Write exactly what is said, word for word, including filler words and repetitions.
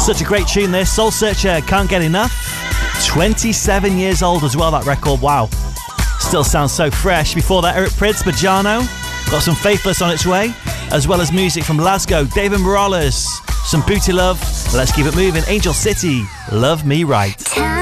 Such a great tune this. Soul Searcher, Can't Get Enough. twenty-seven years old as well, that record. Wow. Still sounds so fresh. Before that, Eric Prydz, Bajano. Got some Faithless on its way, as well as music from Lasgo, David Morales, some Booty Love. Let's keep it moving. Angel City, Love Me Right.